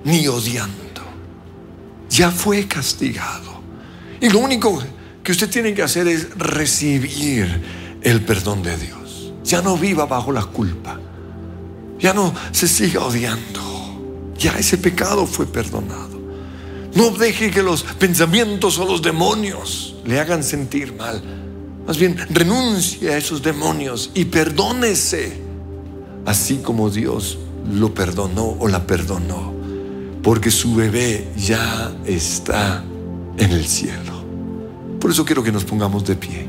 ni odiando. Ya fue castigado. Y lo único que usted tiene que hacer es recibir el perdón de Dios. Ya no viva bajo la culpa. Ya no se siga odiando. Ya ese pecado fue perdonado. No deje que los pensamientos o los demonios le hagan sentir mal. Más bien, renuncie a esos demonios y perdónese, así como Dios lo perdonó o la perdonó, porque su bebé ya está en el cielo. Por eso quiero que nos pongamos de pie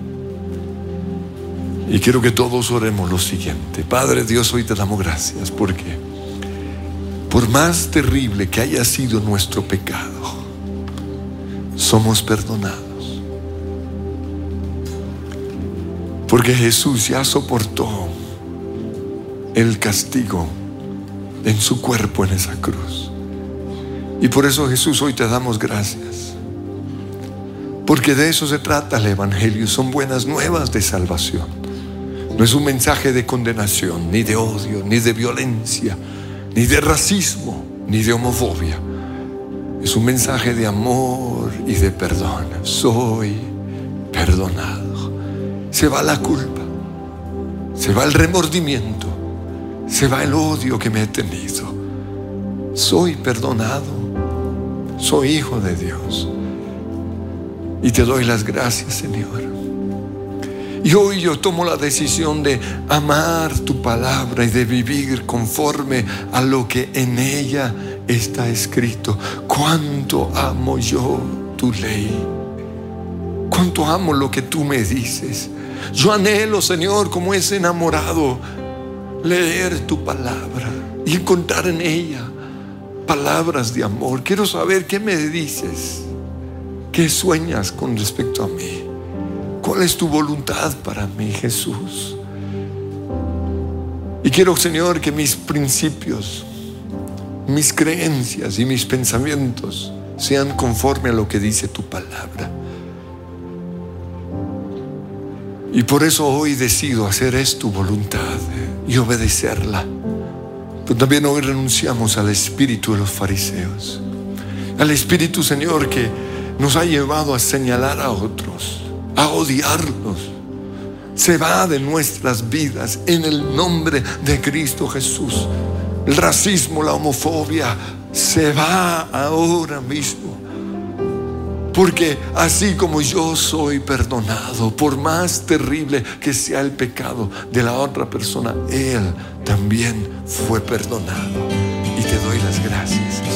y quiero que todos oremos lo siguiente. Padre Dios, hoy te damos gracias porque por más terrible que haya sido nuestro pecado, somos perdonados. Porque Jesús ya soportó el castigo en su cuerpo en esa cruz. Y por eso, Jesús, hoy te damos gracias. Porque de eso se trata el Evangelio. Son buenas nuevas de salvación. No es un mensaje de condenación, ni de odio, ni de violencia, ni de racismo, ni de homofobia. Es un mensaje de amor y de perdón. Soy perdonado. Se va la culpa, se va el remordimiento, se va el odio que me he tenido. Soy perdonado, soy hijo de Dios. Y te doy las gracias, Señor. Y hoy yo tomo la decisión de amar tu palabra y de vivir conforme a lo que en ella está escrito. Cuánto amo yo tu ley. Cuánto amo lo que tú me dices. Yo anhelo, Señor, como ese enamorado, leer tu palabra y encontrar en ella palabras de amor. Quiero saber qué me dices, qué sueñas con respecto a mí, cuál es tu voluntad para mí, Jesús. Y quiero, Señor, que mis principios, mis creencias y mis pensamientos sean conforme a lo que dice tu palabra. Y por eso hoy decido hacer tu voluntad y obedecerla. Pero también hoy renunciamos al espíritu de los fariseos, al espíritu, Señor, que nos ha llevado a señalar a otros, a odiarlos. Se va de nuestras vidas en el nombre de Cristo Jesús. El racismo, la homofobia, se va ahora mismo. Porque así como yo soy perdonado, por más terrible que sea el pecado de la otra persona, Él también fue perdonado. Y te doy las gracias.